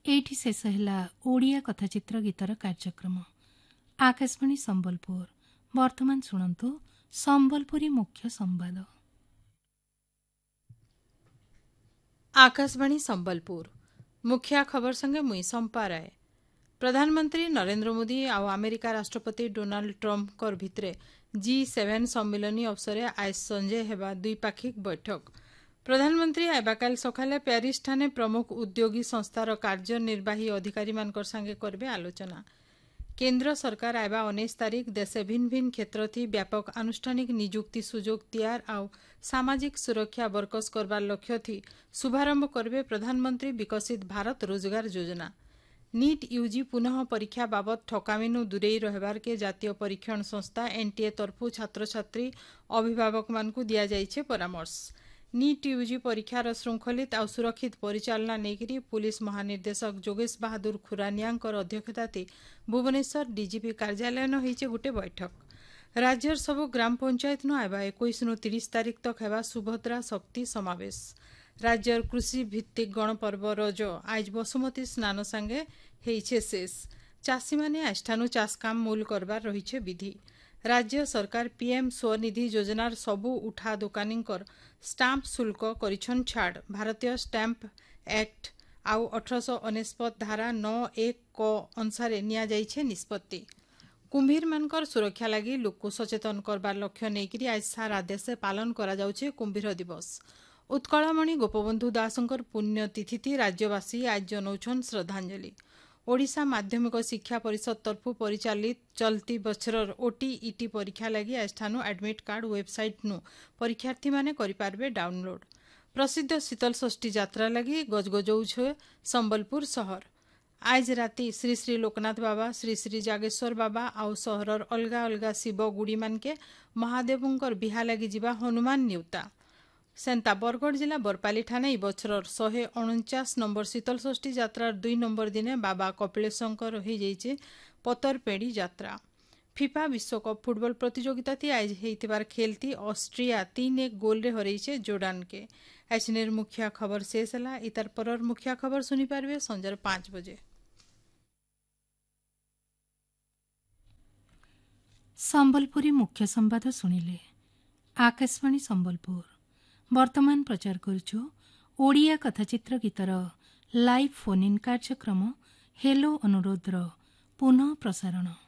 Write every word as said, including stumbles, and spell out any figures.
एठी शेष है ओडिया कथाचित्र गीतर कार्यक्रम आकाशवाणी संबलपुर। वर्तमान शुणु संबलपुरी मुख्य संवाद। आकाशवाणी संबलपुर मुख्य खबर संगे मुई संपा राय। प्रधानमंत्री नरेंद्र मोदी आ अमेरिका राष्ट्रपति डोनाल्ड ट्रम्प कर भितरे जी सेवेन सम्मिलनी अवसर आज संजे हेबा द्विपाक्षिक बैठक। प्रधानमंत्री आइबा काल सकाले प्यारिस ठाने प्रमुख उद्योगी संस्थार कार्यनिर्वाही अधिकारी मानकर संगे करबे आलोचना। केंद्र सरकार आइबा उन्नीस तारीख देशे भिन्न भिन्न क्षेत्र थी व्यापक आनुष्ठानिक नियुक्ति सुजोग तैयार आउ सामाजिक सुरक्षा बरकस करबार लक्ष्य थी शुभारंभ करबे प्रधानमंत्री विकसित भारत रोजगार योजना। नीट यूजी पुनः परीक्षा बाबद ठकामीनु दूरेई रहबार के जातीय परीक्षण संस्था एनटीए तरफु छात्र छात्री अभिभावक मानकु दिया जाइछे परामर्श। नीट यूजी परीक्षार श्रृंखलित आ सुरक्षित परिचालना नेकरी पुलिस महानिर्देशक जोगेश बहादुर खुरानियांकर अध्यक्षताती भुवनेश्वर डीजीपी कार्यालय होइछे गोटे बैठक। राज्यर सबु ग्राम पंचायत नु आइबा इक्कीस नु तीस तारीख तक हेबा सुभद्रा शक्ति समावेश। राज्यर कृषि भित्तिक गणपर्व रज आज बसुमती स्नान संगे हेइछे शेष। चाषी माने आजठानु चाष काम मूल करबार रहिछे विधि। राज्य सरकार पीएम स्वनिधि योजनार सबु उठा दुकानींकर स्टाम्प शुल्क करिछन छाड़। भारतीय स्टाम्प एक्ट आउ अठरश अनेस्पत धारा नौ एक क अनुसार निया जाइछे निष्पत्ति। कुंभीर मानकर सुरक्षा लगी लोक सचेतन करबार लक्ष्य नेकरी आज सारा देशे पालन करा जाउछे कुंभीर दिवस। उत्कलमणि गोपबंधु दासंकर पुण्यतिथि राज्यवासी आज जनौछन श्रद्धांजलि। ओडिशा माध्यमिक शिक्षा परिषद तरफु परिचालित चलती बछरर ओटीईटी परीक्षा लगी आजठानु एडमिट कार्ड वेबसाइट नु परीक्षार्थी माने करिपारबे डाउनलोड। प्रसिद्ध शीतल षष्ठी यात्रा लगी गजगजौछे संबलपुर शहर। आज राति श्री श्री लोकनाथ बाबा श्री श्री जागेश्वर बाबा आउ शहरर अलगा अलगा शिव गुड़ी मानके महादेवंकर बिहा लगी जिबा हनुमान न्यूता। सेंता बरगढ़ जिला बरपाली ठाणे बछरर शहे अणचाश नंबर शीतल षष्ठी यात्रार दुई नंबर दिने बाबा कपिलेशंकर हो जाइए पतर पेड़ी यात्रा। फिफा विश्वकप फुटबल प्रतियोगिता थी आज होइतिबार खेलती ऑस्ट्रिया तीन एक गोल रे हरइछे जोर्डान के। आइसनेर मुख्य खबर शेष है। इतार परर मुख्य खबर सुनी पारबे संजर पांच बजे। संबलपुरी मुख्य संवाद सुनिले। आकाशवाणी संबलपुर वर्तमान प्रचार करुछु ओडिया कथाचित्र गीतर लाइव फोन इन कार्यक्रम हेलो अनुरोधर पुनः प्रसारण।